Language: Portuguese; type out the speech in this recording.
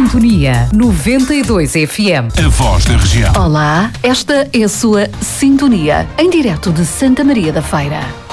sintonia 92 FM. A voz da região. Olá, esta é a sua sintonia, em direto de Santa Maria da Feira.